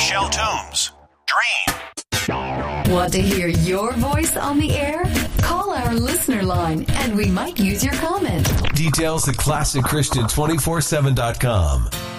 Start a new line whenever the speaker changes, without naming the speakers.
Michelle Toombs. Dream.
Want to hear your voice on the air? Call our listener line and we might use your comment.
Details at ClassicChristian247.com.